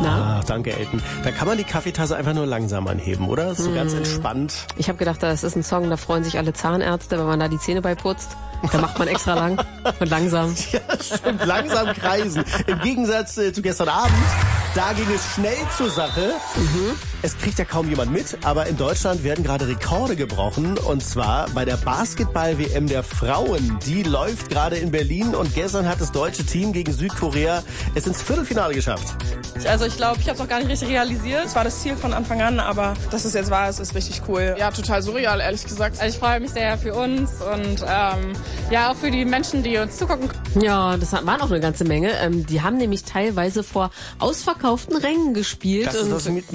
Danke, Elton. Da kann man die Kaffeetasse einfach nur langsam anheben, oder? So ganz entspannt. Ich habe gedacht, das ist ein Song, da freuen sich alle Zahnärzte, wenn man da die Zähne bei putzt. Da macht man extra lang und langsam. Ja, stimmt. Langsam kreisen. Im Gegensatz zu gestern Abend, da ging es schnell zur Sache. Es kriegt ja kaum jemand mit, aber in Deutschland werden gerade Rekorde gebrochen. Und zwar bei der Basketball-WM der Frauen. Die läuft gerade in Berlin und gestern hat das deutsche Team gegen Südkorea es ins Viertelfinale geschafft. Also ich glaube, ich habe es auch gar nicht richtig realisiert. Es war das Ziel von Anfang an, aber dass es jetzt war, ist richtig cool. Ja, total surreal, ehrlich gesagt. Also ich freue mich sehr für uns und ja, auch für die Menschen, die uns zugucken. Ja, das waren auch eine ganze Menge. Die haben nämlich teilweise vor ausverkauften Rängen gespielt. Das ist das mit